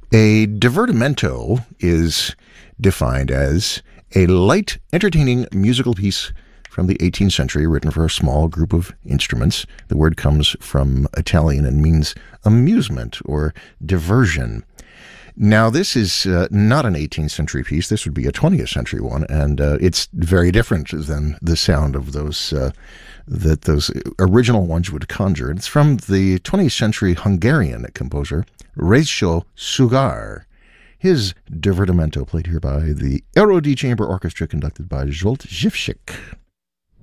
A divertimento is defined as a light, entertaining musical piece from the 18th century written for a small group of instruments. The word comes from Italian and means amusement or diversion. Now, this is not an 18th century piece. This would be a 20th century one, and it's very different than the sound of those that those original ones would conjure. It's from the 20th century Hungarian composer Rajko Sugar. His divertimento played here by the Aero D Chamber Orchestra conducted by Zsolt Zsifsik.